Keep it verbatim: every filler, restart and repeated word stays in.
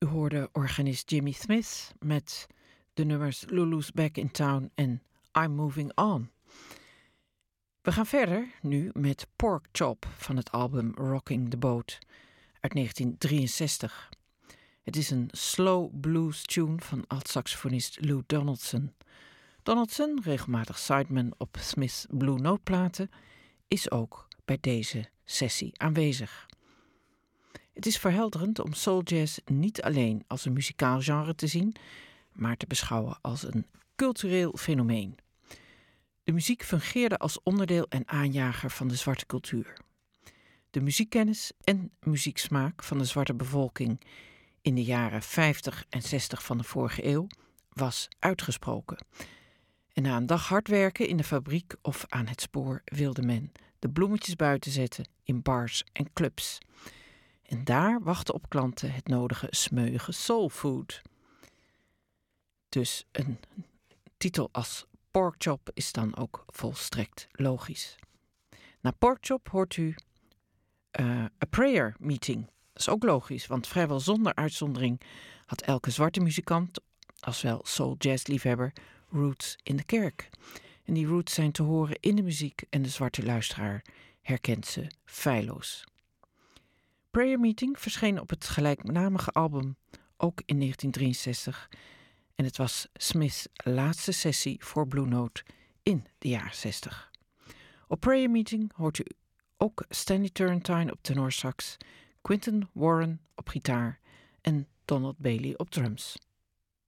hoorde organist Jimmy Smith met de nummers Lulu's Back in Town en I'm Moving On. We gaan verder nu met Pork Chop van het album Rocking the Boat uit negentien drieënzestig. Het is een slow blues tune van alt-saxofonist Lou Donaldson. Donaldson, regelmatig sideman op Smith's Blue Note platen, is ook bij deze sessie aanwezig. Het is verhelderend om soul jazz niet alleen als een muzikaal genre te zien, maar te beschouwen als een cultureel fenomeen. De muziek fungeerde als onderdeel en aanjager van de zwarte cultuur. De muziekkennis en muzieksmaak van de zwarte bevolking in de jaren vijftig en zestig van de vorige eeuw was uitgesproken. En na een dag hard werken in de fabriek of aan het spoor wilde men de bloemetjes buiten zetten in bars en clubs. En daar wachtte op klanten het nodige smeuïge soulfood. Dus een titel als Pork Chop is dan ook volstrekt logisch. Na Pork Chop hoort u uh, A Prayer Meeting. Dat is ook logisch, want vrijwel zonder uitzondering had elke zwarte muzikant, als wel soul jazz liefhebber, roots in de kerk. En die roots zijn te horen in de muziek en de zwarte luisteraar herkent ze feilloos. Prayer Meeting verscheen op het gelijknamige album ook in negentien drieënzestig en het was Smith's laatste sessie voor Blue Note in de jaren zestig. Op Prayer Meeting hoort u ook Stanley Turrentine op tenorsax, Quinton Warren op gitaar en Donald Bailey op drums.